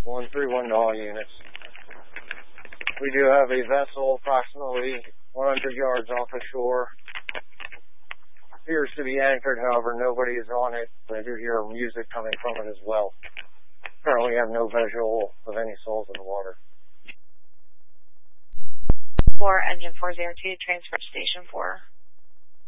131 to all units. We do have a vessel approximately 100 yards off the shore. Appears to be anchored, however, nobody is on it. I do hear music coming from it as well. Currently have no visual of any souls in the water. For Engine 402, transfer to Station 4.